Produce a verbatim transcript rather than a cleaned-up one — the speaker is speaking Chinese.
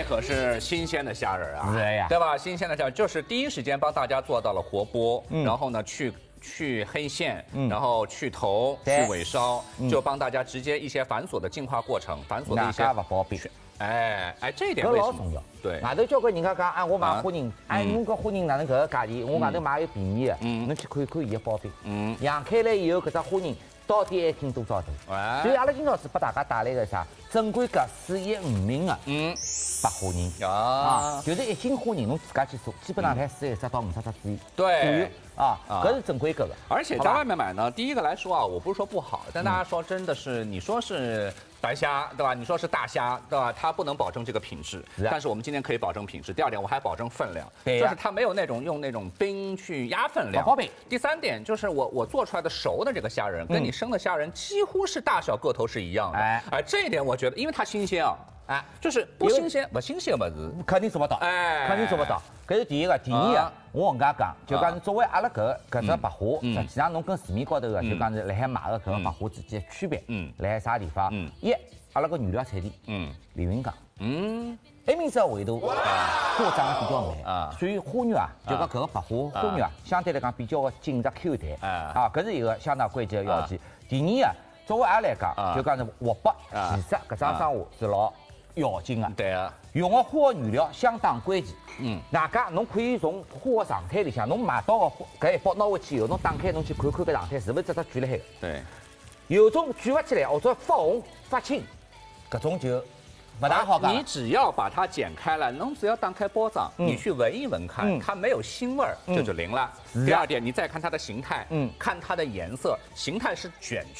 可是新鲜的虾仁啊， 是呀， 对吧？新鲜的虾仁就是第一时间帮大家做到了活剥， 嗯、 然后呢去。去黑线， 嗯、 然后去头、去尾梢，嗯、就帮大家直接一些繁琐的进化过程，繁琐的一些。 不包庇。 哎哎，这一点搿老重要。 对， 外头交关人家讲，啊，我买花人，哎，侬搿花人哪能搿个价钿？我外头买有便宜的， 嗯， 侬去看看伊个包庇。 嗯， 养开来以后，搿只花人到底还斤多少头？哎，所以阿拉今朝是拨大家带来个啥？正规格四一五名的，嗯，白花人啊，就是一斤花人，侬自家去做，基本上才四十只到五十只左右。 对。 啊，搿是正规格的， 而且在外面买呢，第一个来说啊，我不是说不好，但大家说真的是，你说是白虾，对吧？你说是大虾，对吧？它不能保证这个品质，但是我们今天可以保证品质。第二点，我还保证分量，就是它没有那种用那种冰去压分量。第三点就是我我做出来的熟的这个虾仁，跟你生的虾仁几乎是大小个头是一样的。哎，哎，这一点我觉得，因为它新鲜啊。哎，就是不新鲜，不新鲜的物事肯定做不到，哎，肯定做不到。搿是第一个，第二啊，我跟大家讲，就讲是作为阿拉搿搿只白虾，实际上侬跟市面高头个就讲是辣海买个搿个白虾之间的区别，嗯，辣海啥地方？嗯，一，阿拉个原料产地，嗯，连云港，嗯，埃面只纬度花长得比较慢啊，所以花肉啊，就讲搿个白虾花肉啊，相对来讲比较个紧实 Q 弹，啊，搿是一个相当关键个要件。第二啊，作为阿拉来讲，就讲是活剥，其实搿桩生活是老。要紧啊， 对啊， 用的花原料相当关键。嗯，外加侬可以从花的状态里向，侬买到的花搿一包拿回去以后，侬打开侬去看看搿状态是勿是只只举辣海个。 对， 有种举勿起来，或者发红发青，搿种就不大好讲。 你只要把它剪开了，侬只要打开包装，你去闻一闻看，它没有腥味儿，这就灵了。第二点，你再看它的形态，嗯，看它的颜色，形态是卷。